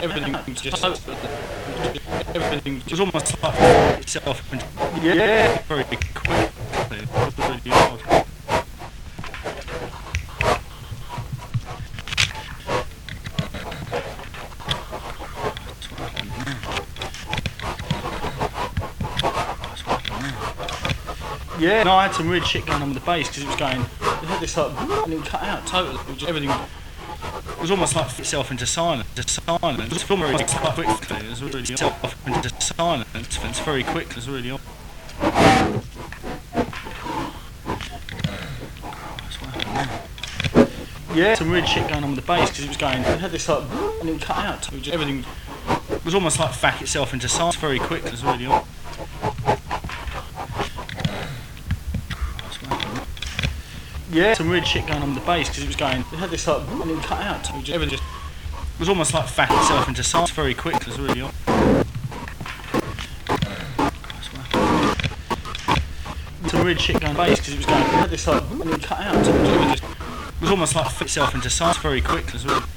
everything just everything was almost like itself. Yeah. Very quick. Really hard. Yeah. No, I had some weird shit going on with the bass because it was going. It had this like, and it would cut out totally. It was, everything was almost like itself into silence. It was very quick. It was really itself into silence. It's very quick. It was really odd. Yeah. Some weird shit going on with the bass because it was going. It had this like, and it would cut out totally. Everything was almost like back itself into silence. Very quick. It was really odd. Yeah. Some weird shit going on with the bass because it was going. It had this like, and it would cut out totally. Everything just was almost like back itself into silence. Very quick. It was really odd. Some weird shit going on with the bass because it was going. It had this like, and it would cut out totally. Everything just was almost like itself into silence. Very quick. It was really.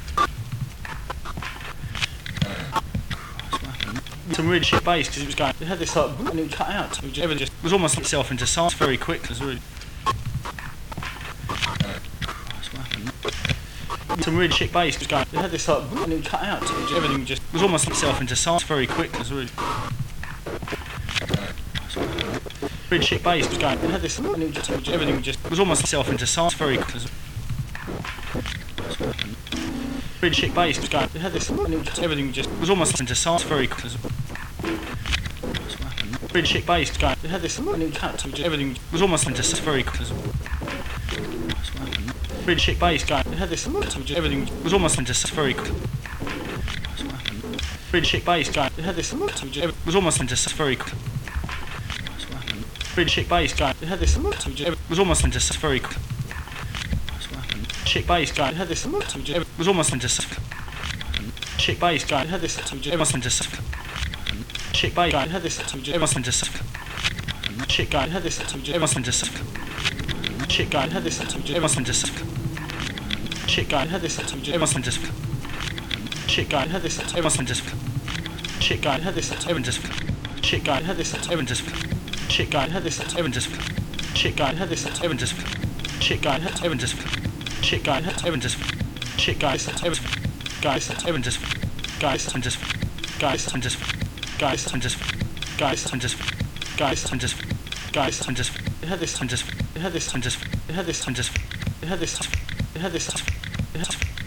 Some weird shit bass because it was going. It had this like, and it would cut out totally. Everything just was almost like itself into silence. Very quick. It was really. Some weird shit bass was going. It had this like, and it would cut out totally. Everything just was almost like itself into silence. Very quick. It was really. Weird shit bass was going. It had this, and it would just, everything just was almost like itself into silence. Very quick. Weird shit bass was going. It had this, and it would just, everything just was almost into silence. Very quick. Weird shit bass was going. It had this, and it would cut out totally. Everything was almost into silence. Very quick. Weird shit bass going. It had this, and everything was almost into silence. Very quick. Weird shit bass going. It had this, and everything was almost into silence. Very quick. Weird shit bass going. It had this, and everything was almost into silence. Very quick. Shit bass going. It had this, and everything was almost into silence. Shit bass going. It had this, almost into silence. Shit bass going. It had this, almost into silence. Shit going. It had this, almost into silence. Shit going. It had this, almost into silence. Shit going. It had this, almost into silence. Shit going. It had this, almost into silence. Shit going. It had this, almost into silence. Shit going. It had this, almost into silence. Shit going. It had this, almost into silence. Shit going. It had this, almost into silence. Shit going. It had almost into silence. Shit going. It had almost into silence. Shit going. It had almost guys almost into guys almost guys almost guys almost guys almost guys almost guys almost it had this it had this it had this it had this it had this it had this